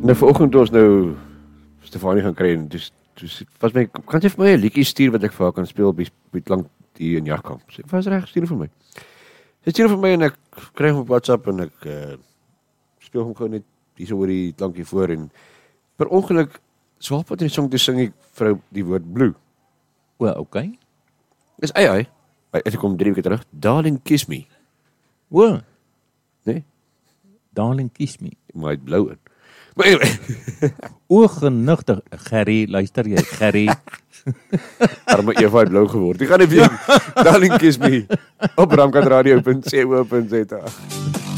Nou vanoggend ons nou Stefanie gaan kry en dus was my kan jy vir my 'n liedjie stuur wat ek vir haar kan speel by klank hier in Jagkamp. Sy was reg, stuur vir my. Sy stuur vir my en ek kry hom op WhatsApp en ek speel hom gou net hier oor die klankie voor en per ongeluk swap wat in die song toe sing ek vrou die woord blue. O, okay. Dis ai. Ek kom 3 weke terug. Darling kiss me. O, Nee, darling kiss me. maar hy het blou in. Maar anyway, O, genigtig, Gerry, luister jy, Gerry. arme Eva het blou geword. Ek gaan nie weer Darling kiss me op ramkatradio.co.za.